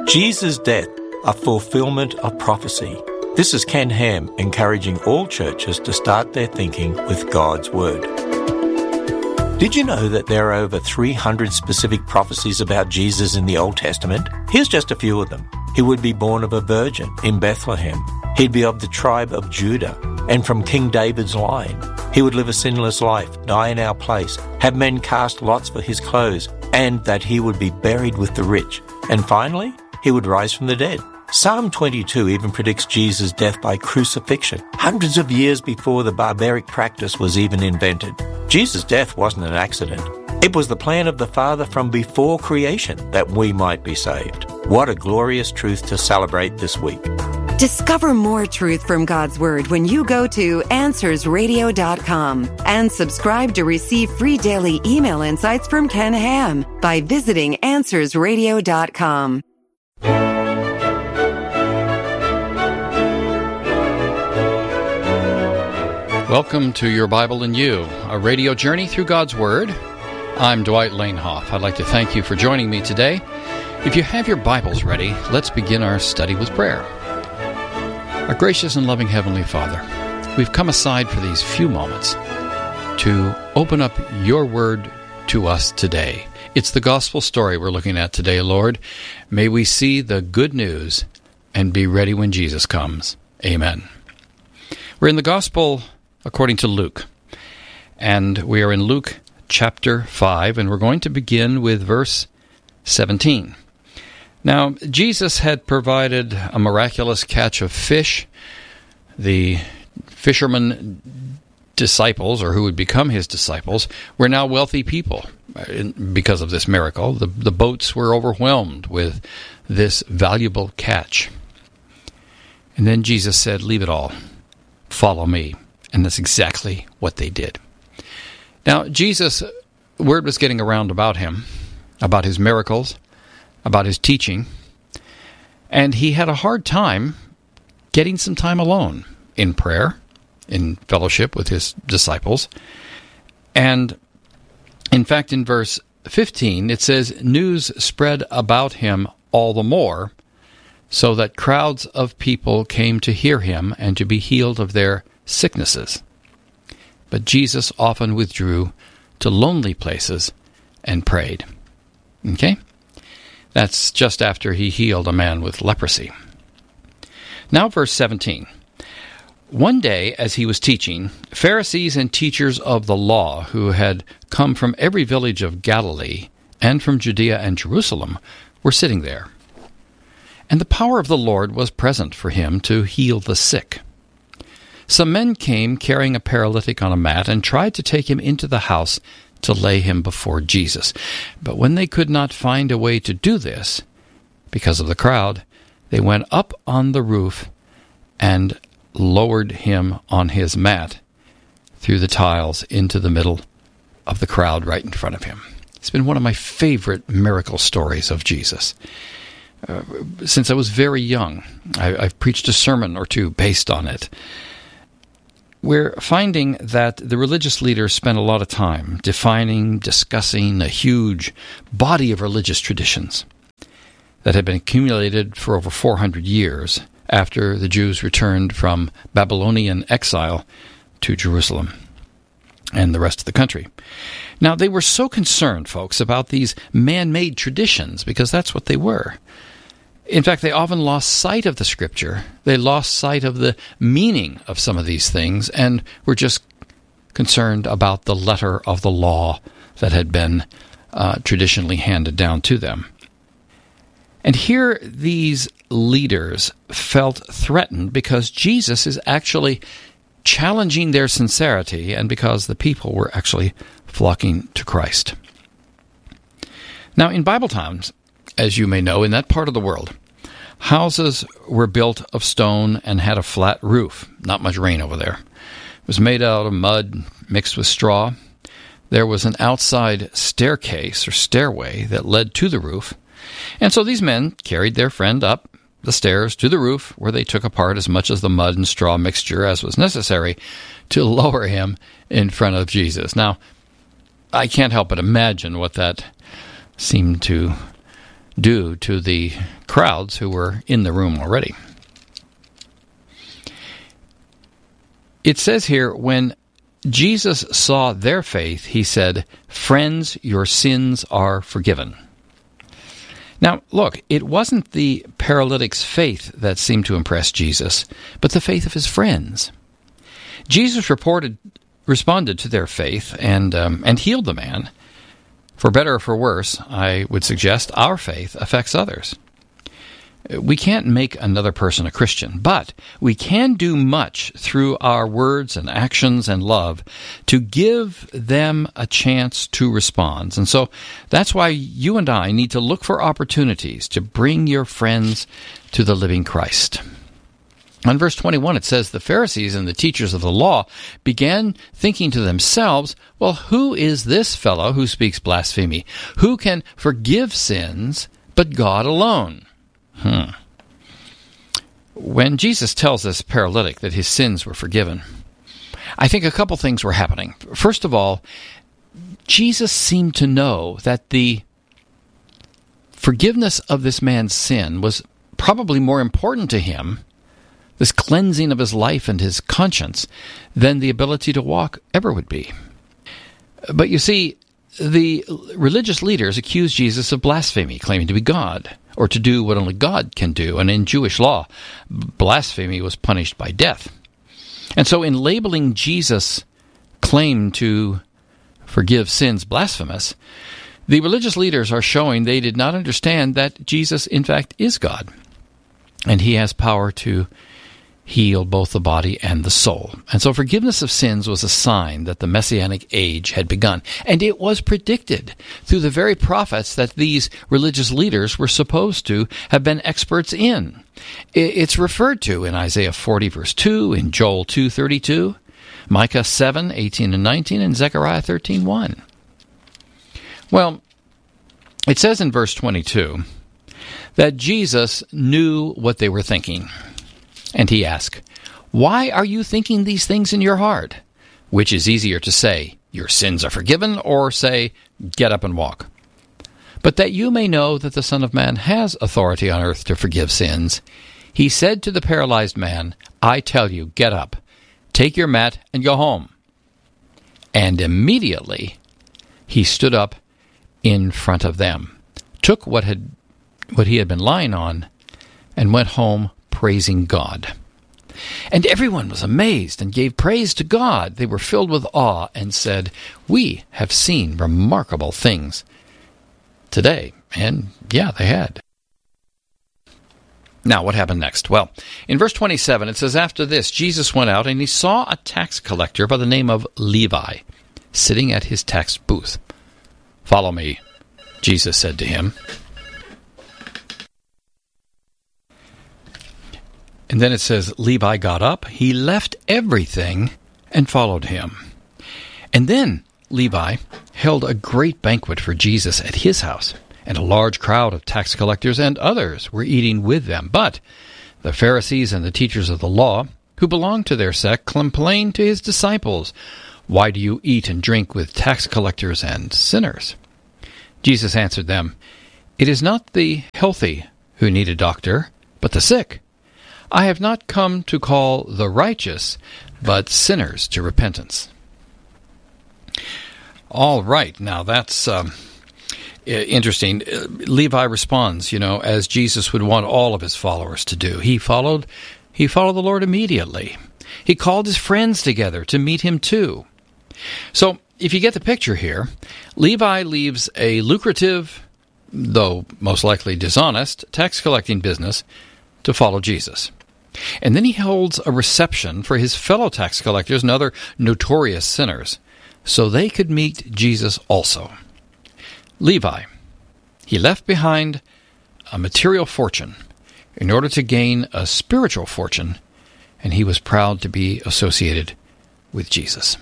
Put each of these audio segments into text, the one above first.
Jesus' death, a fulfillment of prophecy. This is Ken Ham encouraging all churches to start their thinking with God's Word. Did you know that there are over 300 specific prophecies about Jesus in the Old Testament? Here's just a few of them. He would be born of a virgin in Bethlehem. He'd be of the tribe of Judah and from King David's line. He would live a sinless life, die in our place, have men cast lots for his clothes, and that he would be buried with the rich. And finally, he would rise from the dead. Psalm 22 even predicts Jesus' death by crucifixion, hundreds of years before the barbaric practice was even invented. Jesus' death wasn't an accident. It was the plan of the Father from before creation that we might be saved. What a glorious truth to celebrate this week. Discover more truth from God's Word when you go to AnswersRadio.com and subscribe to receive free daily email insights from Ken Ham by visiting AnswersRadio.com. Welcome to Your Bible and You, a radio journey through God's Word. I'm Dwight Lanehoff. I'd like to thank you for joining me today. If you have your Bibles ready, let's begin our study with prayer. Our gracious and loving Heavenly Father, we've come aside for these few moments to open up your Word to us today. It's the gospel story we're looking at today, Lord. May we see the good news and be ready when Jesus comes. Amen. We're in the gospel according to Luke, and we are in Luke chapter 5, and we're going to begin with verse 17. Now, Jesus had provided a miraculous catch of fish. The fishermen disciples, or who would become his disciples, were now wealthy people because of this miracle. The boats were overwhelmed with this valuable catch. And then Jesus said, "Leave it all. Follow me." And that's exactly what they did. Now, Jesus, word was getting around about him, about his miracles, about his teaching, and he had a hard time getting some time alone in prayer, in fellowship with his disciples. And in fact, in verse 15, it says, "News spread about him all the more, so that crowds of people came to hear him and to be healed of their sicknesses. But Jesus often withdrew to lonely places and prayed." Okay? That's just after he healed a man with leprosy. Now verse 17. "One day, as he was teaching, Pharisees and teachers of the law who had come from every village of Galilee and from Judea and Jerusalem were sitting there. And the power of the Lord was present for him to heal the sick. Some men came carrying a paralytic on a mat and tried to take him into the house to lay him before Jesus. But when they could not find a way to do this, because of the crowd, they went up on the roof and lowered him on his mat through the tiles into the middle of the crowd right in front of him." It's been one of my favorite miracle stories of Jesus. Since I was very young, I've preached a sermon or two based on it. We're finding that the religious leaders spent a lot of time defining, discussing a huge body of religious traditions that had been accumulated for over 400 years after the Jews returned from Babylonian exile to Jerusalem and the rest of the country. Now, they were so concerned, folks, about these man-made traditions, because that's what they were. In fact, they often lost sight of the Scripture. They lost sight of the meaning of some of these things and were just concerned about the letter of the law that had been traditionally handed down to them. And here these leaders felt threatened because Jesus is actually challenging their sincerity and because the people were actually flocking to Christ. Now, in Bible times, as you may know, in that part of the world, houses were built of stone and had a flat roof. Not much rain over there. It was made out of mud mixed with straw. There was an outside staircase or stairway that led to the roof. And so these men carried their friend up the stairs to the roof, where they took apart as much of the mud and straw mixture as was necessary to lower him in front of Jesus. Now, I can't help but imagine what that seemed to do to the crowds who were in the room already. It says here, when Jesus saw their faith, he said, "Friends, your sins are forgiven." Now, look, it wasn't the paralytic's faith that seemed to impress Jesus, but the faith of his friends. Jesus responded to their faith and healed the man. For better or for worse, I would suggest our faith affects others. We can't make another person a Christian, but we can do much through our words and actions and love to give them a chance to respond. And so that's why you and I need to look for opportunities to bring your friends to the living Christ. On verse 21, it says, "The Pharisees and the teachers of the law began thinking to themselves, 'Well, who is this fellow who speaks blasphemy? Who can forgive sins but God alone?'" When Jesus tells this paralytic that his sins were forgiven, I think a couple things were happening. First of all, Jesus seemed to know that the forgiveness of this man's sin was probably more important to him, this cleansing of his life and his conscience, than the ability to walk ever would be. But you see, the religious leaders accused Jesus of blasphemy, claiming to be God, or to do what only God can do. And in Jewish law, blasphemy was punished by death. And so in labeling Jesus' claim to forgive sins blasphemous, the religious leaders are showing they did not understand that Jesus, in fact, is God. And he has power to heal both the body and the soul. And so forgiveness of sins was a sign that the Messianic age had begun. And it was predicted through the very prophets that these religious leaders were supposed to have been experts in. It's referred to in Isaiah 40, verse 2, in Joel 2:32, Micah 7:18 and 19, and Zechariah 13:1. Well, it says in verse 22 that Jesus knew what they were thinking. And he asked, "Why are you thinking these things in your heart?" Which is easier to say, "Your sins are forgiven," or say, "Get up and walk." But that you may know that the Son of Man has authority on earth to forgive sins, he said to the paralyzed man, "I tell you, get up, take your mat, and go home." And immediately he stood up in front of them, took what he had been lying on, and went home praising God. And everyone was amazed and gave praise to God. They were filled with awe and said, "We have seen remarkable things today." And yeah, they had. Now, what happened next? Well, in verse 27, it says, "After this, Jesus went out, and he saw a tax collector by the name of Levi sitting at his tax booth. 'Follow me,' Jesus said to him. And then it says, Levi got up, he left everything, and followed him. And then Levi held a great banquet for Jesus at his house, and a large crowd of tax collectors and others were eating with them. But the Pharisees and the teachers of the law, who belonged to their sect, complained to his disciples, 'Why do you eat and drink with tax collectors and sinners?' Jesus answered them, 'It is not the healthy who need a doctor, but the sick. I have not come to call the righteous, but sinners to repentance.'" All right, now that's interesting. Levi responds, as Jesus would want all of his followers to do. He followed the Lord immediately. He called his friends together to meet him too. So, if you get the picture here, Levi leaves a lucrative, though most likely dishonest, tax collecting business to follow Jesus. And then he holds a reception for his fellow tax collectors and other notorious sinners, so they could meet Jesus also. Levi, he left behind a material fortune in order to gain a spiritual fortune, and he was proud to be associated with Jesus.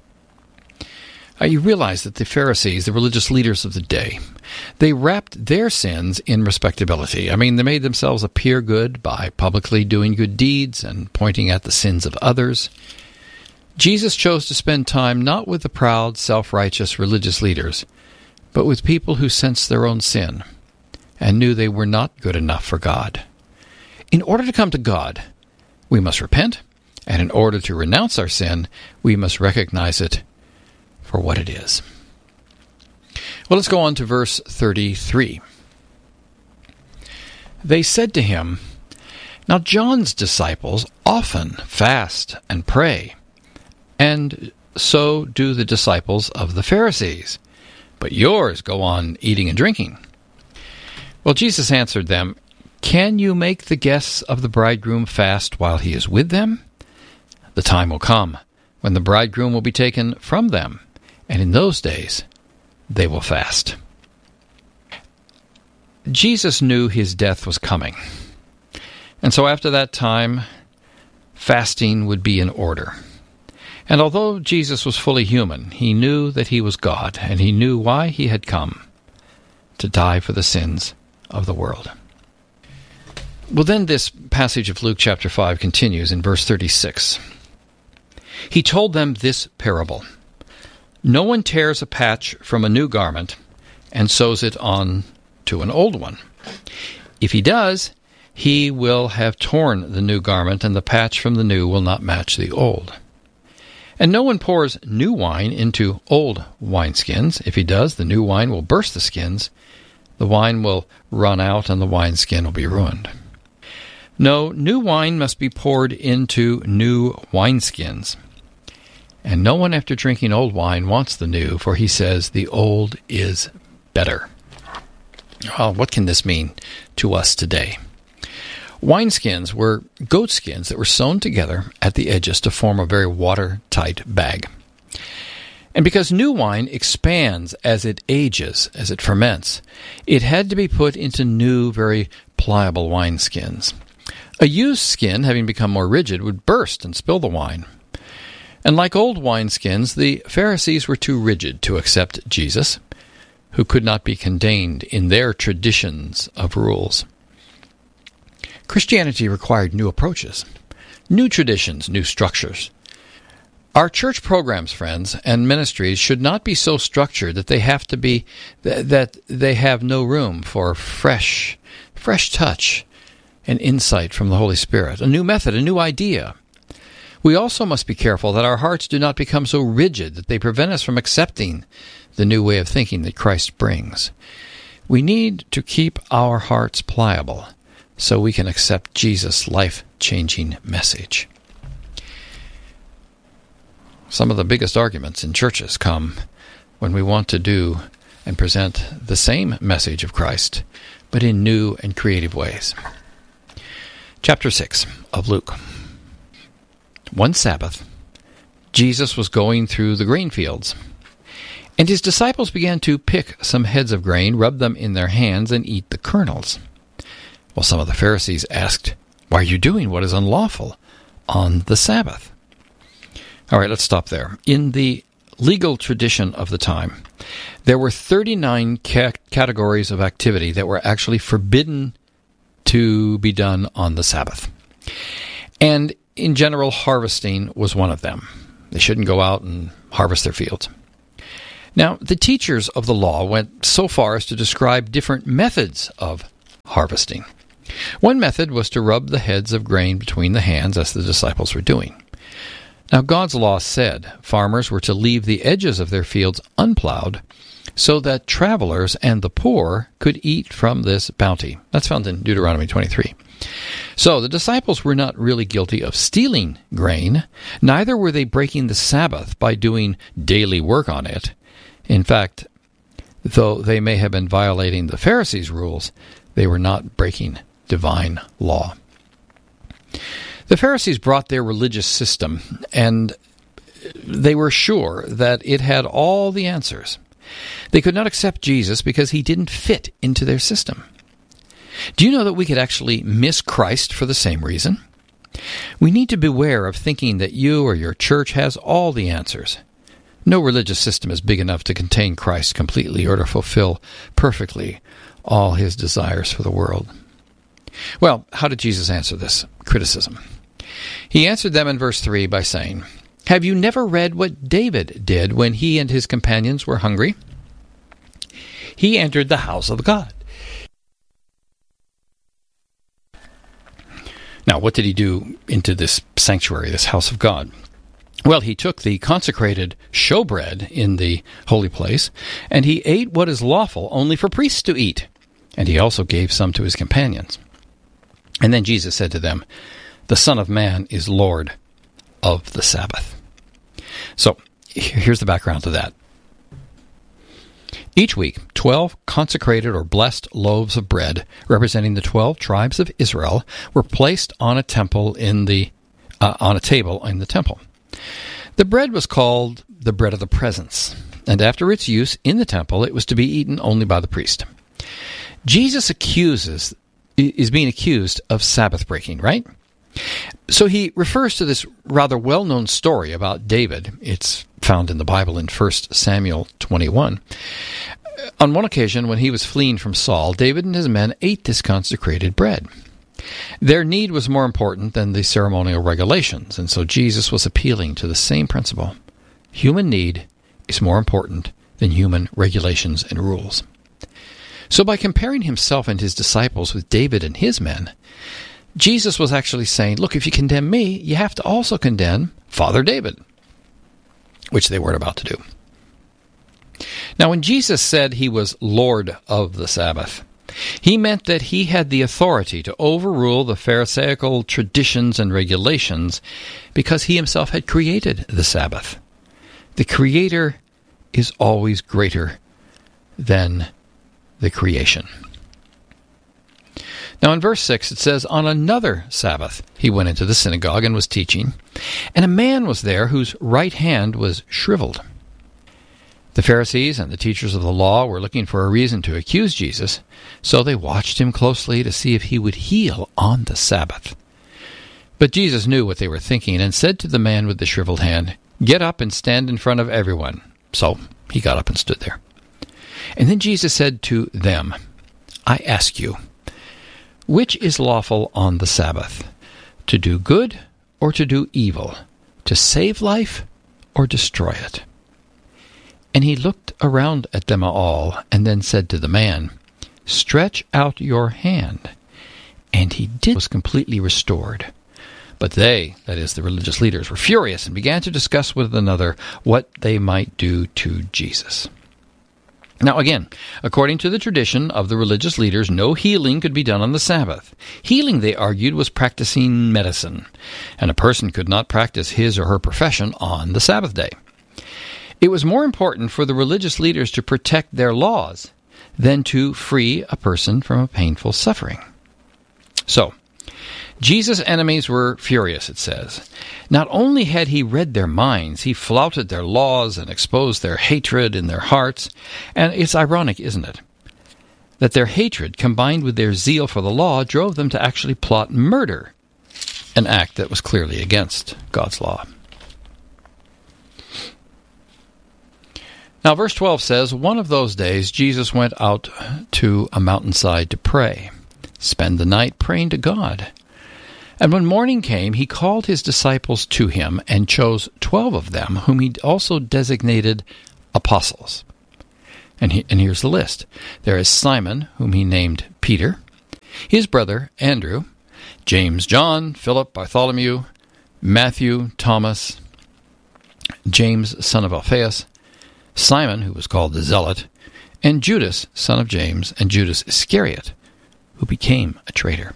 You realize that the Pharisees, the religious leaders of the day, they wrapped their sins in respectability. They made themselves appear good by publicly doing good deeds and pointing at the sins of others. Jesus chose to spend time not with the proud, self-righteous religious leaders, but with people who sense their own sin, and knew they were not good enough for God. In order to come to God, we must repent, and in order to renounce our sin, we must recognize it for what it is. Well, let's go on to verse 33. They said to him, "Now John's disciples often fast and pray, and so do the disciples of the Pharisees. But yours go on eating and drinking." Well, Jesus answered them, "Can you make the guests of the bridegroom fast while he is with them? The time will come when the bridegroom will be taken from them, and in those days they will fast." Jesus knew his death was coming. And so after that time, fasting would be in order. And although Jesus was fully human, he knew that he was God, and he knew why he had come, to die for the sins of the world. Well, then this passage of Luke chapter 5 continues in verse 36. He told them this parable. "No one tears a patch from a new garment and sews it on to an old one. If he does, he will have torn the new garment, and the patch from the new will not match the old. And no one pours new wine into old wineskins. If he does, the new wine will burst the skins, the wine will run out, and the wineskin will be ruined. No, new wine must be poured into new wineskins. And no one after drinking old wine wants the new, for he says the old is better." Well, what can this mean to us today? Wineskins were goat skins that were sewn together at the edges to form a very watertight bag. And because new wine expands as it ages, as it ferments, it had to be put into new, very pliable wineskins. A used skin, having become more rigid, would burst and spill the wine. And like old wineskins, the Pharisees were too rigid to accept Jesus, who could not be contained in their traditions of rules. Christianity required new approaches, new traditions, new structures. Our church programs, friends, and ministries should not be so structured that they have no room for fresh touch and insight from the Holy Spirit, a new method, a new idea. We also must be careful that our hearts do not become so rigid that they prevent us from accepting the new way of thinking that Christ brings. We need to keep our hearts pliable so we can accept Jesus' life-changing message. Some of the biggest arguments in churches come when we want to do and present the same message of Christ, but in new and creative ways. Chapter 6 of Luke. One Sabbath, Jesus was going through the grain fields, and his disciples began to pick some heads of grain, rub them in their hands, and eat the kernels. Well, some of the Pharisees asked, "Why are you doing what is unlawful on the Sabbath?" All right, let's stop there. In the legal tradition of the time, there were 39 categories of activity that were actually forbidden to be done on the Sabbath. And in general, harvesting was one of them. They shouldn't go out and harvest their fields. Now, the teachers of the law went so far as to describe different methods of harvesting. One method was to rub the heads of grain between the hands, as the disciples were doing. Now, God's law said farmers were to leave the edges of their fields unplowed so that travelers and the poor could eat from this bounty. That's found in Deuteronomy 23. So the disciples were not really guilty of stealing grain, neither were they breaking the Sabbath by doing daily work on it. In fact, though they may have been violating the Pharisees' rules, they were not breaking divine law. The Pharisees brought their religious system, and they were sure that it had all the answers. They could not accept Jesus because he didn't fit into their system. Do you know that we could actually miss Christ for the same reason? We need to beware of thinking that you or your church has all the answers. No religious system is big enough to contain Christ completely or to fulfill perfectly all his desires for the world. Well, how did Jesus answer this criticism? He answered them in verse 3 by saying, "Have you never read what David did when he and his companions were hungry? He entered the house of God. Now, what did he do into this sanctuary, this house of God? Well, he took the consecrated showbread in the holy place, and he ate what is lawful only for priests to eat. And he also gave some to his companions. And then Jesus said to them, "The Son of Man is Lord of the Sabbath." So, here's the background to that. Each week, 12 consecrated or blessed loaves of bread, representing the 12 tribes of Israel, were placed on a table in the temple. The bread was called the bread of the presence, and after its use in the temple, it was to be eaten only by the priest. Jesus is being accused of Sabbath breaking, right? So he refers to this rather well-known story about David. It's found in the Bible in 1 Samuel 21. On one occasion, when he was fleeing from Saul, David and his men ate this consecrated bread. Their need was more important than the ceremonial regulations, and so Jesus was appealing to the same principle. Human need is more important than human regulations and rules. So by comparing himself and his disciples with David and his men, Jesus was actually saying, look, if you condemn me, you have to also condemn Father David, which they weren't about to do. Now, when Jesus said he was Lord of the Sabbath, he meant that he had the authority to overrule the Pharisaical traditions and regulations because he himself had created the Sabbath. The Creator is always greater than the creation. Now in verse 6 it says, "On another Sabbath he went into the synagogue and was teaching, and a man was there whose right hand was shriveled." The Pharisees and the teachers of the law were looking for a reason to accuse Jesus, so they watched him closely to see if he would heal on the Sabbath. But Jesus knew what they were thinking and said to the man with the shriveled hand, "Get up and stand in front of everyone." So he got up and stood there. And then Jesus said to them, "I ask you, which is lawful on the Sabbath, to do good or to do evil, to save life or destroy it?" And he looked around at them all, and then said to the man, "Stretch out your hand." And he did, was completely restored. But they, that is, the religious leaders, were furious and began to discuss with one another what they might do to Jesus. Now again, according to the tradition of the religious leaders, no healing could be done on the Sabbath. Healing, they argued, was practicing medicine, and a person could not practice his or her profession on the Sabbath day. It was more important for the religious leaders to protect their laws than to free a person from a painful suffering. So, Jesus' enemies were furious, it says. Not only had he read their minds, he flouted their laws and exposed their hatred in their hearts. And it's ironic, isn't it, that their hatred combined with their zeal for the law drove them to actually plot murder, an act that was clearly against God's law. Now, verse 12 says, "One of those days Jesus went out to a mountainside to pray, spend the night praying to God. And when morning came, he called his disciples to him and chose 12 of them, whom he also designated apostles." And here's the list. There is Simon, whom he named Peter, his brother Andrew, James, John, Philip, Bartholomew, Matthew, Thomas, James, son of Alphaeus, Simon, who was called the Zealot, and Judas, son of James, and Judas Iscariot, who became a traitor.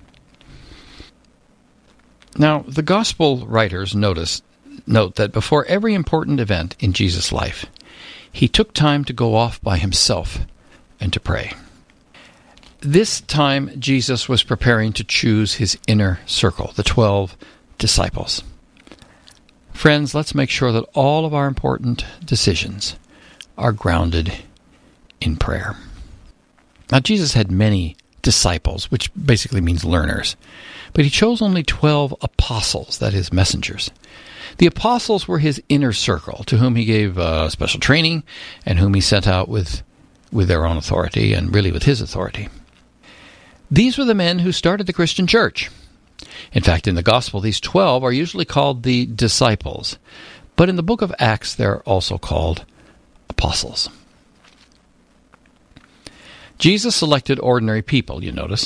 Now, the Gospel writers note that before every important event in Jesus' life, he took time to go off by himself and to pray. This time, Jesus was preparing to choose his inner circle, the 12 disciples. Friends, let's make sure that all of our important decisions are grounded in prayer. Now, Jesus had many disciples, which basically means learners, but he chose only 12 apostles, that is, messengers. The apostles were his inner circle, to whom he gave special training, and whom he sent out with their own authority, and really with his authority. These were the men who started the Christian church. In fact, in the Gospel, these 12 are usually called the disciples, but in the book of Acts, they're also called apostles. Jesus selected ordinary people, you notice.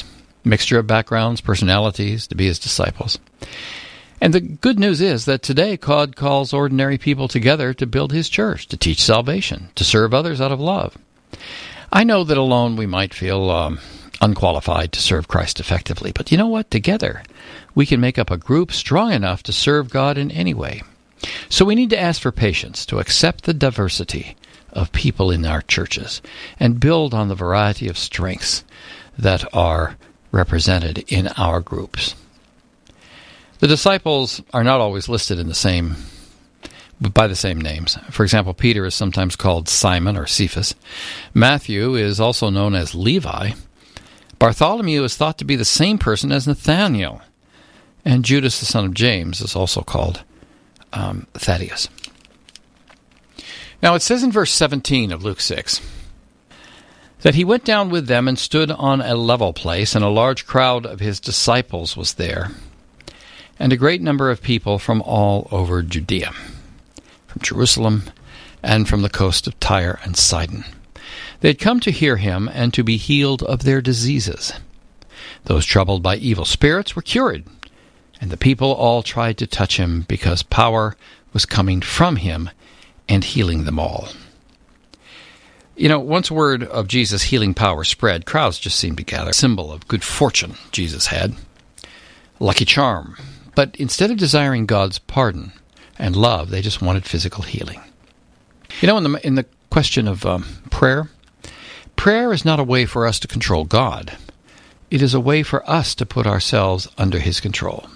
mixture of backgrounds, personalities, to be his disciples. And the good news is that today God calls ordinary people together to build his church, to teach salvation, to serve others out of love. I know that alone we might feel unqualified to serve Christ effectively, but you know what? Together we can make up a group strong enough to serve God in any way. So we need to ask for patience to accept the diversity of people in our churches and build on the variety of strengths that are represented in our groups. The disciples are not always listed by the same names. For example, Peter is sometimes called Simon or Cephas. Matthew is also known as Levi. Bartholomew is thought to be the same person as Nathanael. And Judas, the son of James, is also called Thaddeus. Now it says in verse 17 of Luke 6, that he went down with them and stood on a level place, and a large crowd of his disciples was there, and a great number of people from all over Judea, from Jerusalem, and from the coast of Tyre and Sidon. They had come to hear him and to be healed of their diseases. Those troubled by evil spirits were cured, and the people all tried to touch him, because power was coming from him and healing them all. You know, once word of Jesus' healing power spread, crowds just seemed to gather. A symbol of good fortune Jesus had. Lucky charm. But instead of desiring God's pardon and love, they just wanted physical healing. You know, in the question of prayer is not a way for us to control God. It is a way for us to put ourselves under his control.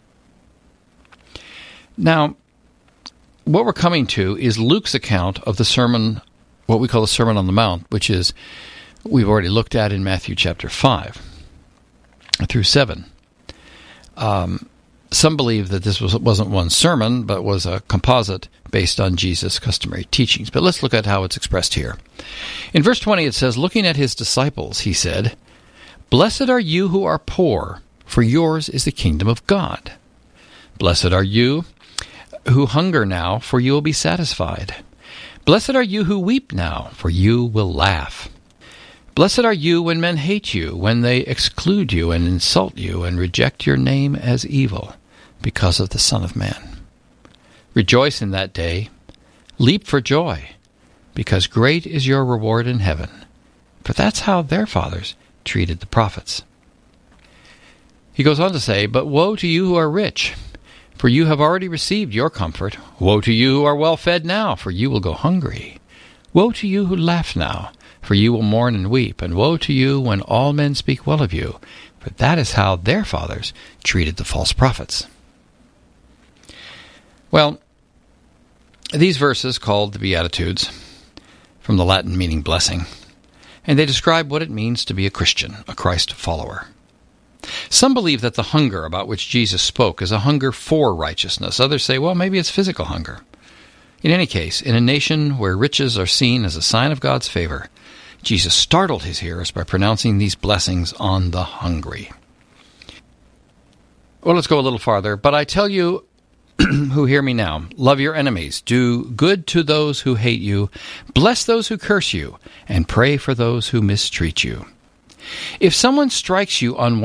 Now, what we're coming to is Luke's account of the sermon, what we call the Sermon on the Mount, which is, we've already looked at in Matthew chapter 5 through 7. Some believe that this wasn't one sermon, but was a composite based on Jesus' customary teachings. But let's look at how it's expressed here. In verse 20 it says, looking at his disciples, he said, "Blessed are you who are poor, for yours is the kingdom of God. Blessed are you who hunger now, for you will be satisfied. Blessed are you who weep now, for you will laugh. Blessed are you when men hate you, when they exclude you and insult you and reject your name as evil because of the Son of Man. Rejoice in that day, leap for joy, because great is your reward in heaven, for that's how their fathers treated the prophets." He goes on to say, "But woe to you who are rich, for you have already received your comfort. Woe to you who are well fed now, for you will go hungry. Woe to you who laugh now, for you will mourn and weep. And woe to you when all men speak well of you, for that is how their fathers treated the false prophets." Well, these verses, called the Beatitudes, from the Latin meaning blessing, and they describe what it means to be a Christian, a Christ follower. Some believe that the hunger about which Jesus spoke is a hunger for righteousness. Others say, well, maybe it's physical hunger. In any case, in a nation where riches are seen as a sign of God's favor, Jesus startled his hearers by pronouncing these blessings on the hungry. Well, let's go a little farther. "But I tell you who hear me now, love your enemies, do good to those who hate you, bless those who curse you, and pray for those who mistreat you. If someone strikes you on one